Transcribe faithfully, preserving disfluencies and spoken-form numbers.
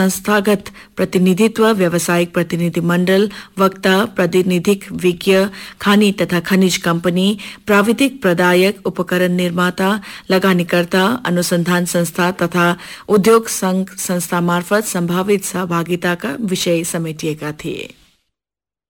संस्थागत प्रतिनिधित्व, व्यावसायिक प्रतिनिधिमंडल, वक्ता, प्रतिनिधिक विज्ञ, खानी तथा खनिज कंपनी, प्राविधिक प्रदायक, उपकरण निर्माता, लगानीकर्ता, अनुसंधान संस्था तथा उद्योग संघ संस्था मार्फत संभावित सहभागिता का विषय समेटिएका थिए।